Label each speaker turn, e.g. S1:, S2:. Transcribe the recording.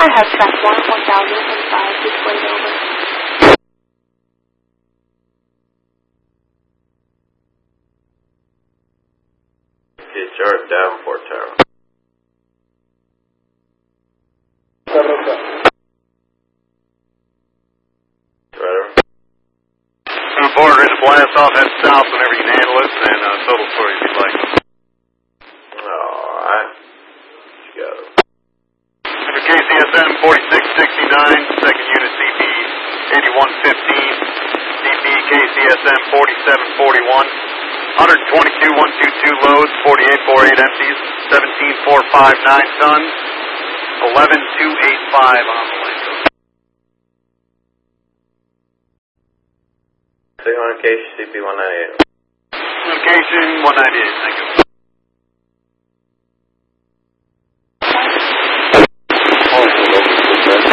S1: I have track 1005, displayed over.
S2: Okay, Charlie Davenport Tower.
S3: Border in the blast off, head south whenever you can handle it, and total story if you'd like.
S2: Alright. You got it.
S3: Number KCSM 4669, second unit CP 8115, CP KCSM 4741, 122,122 loads, 4848 empties, 17459 tons, 11285 on the lane.
S2: Signal on KCP 198.
S3: Location 198, thank you.